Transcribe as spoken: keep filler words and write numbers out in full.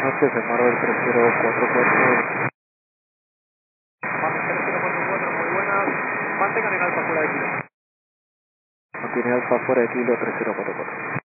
noches, el Marvel tres cero cuatro cuatro. Marvel tres cero cuatro cuatro, muy buenas. Mantengan en alfa fuera de kilo. Mantiene alfa fuera de kilo tres cero cuatro cuatro.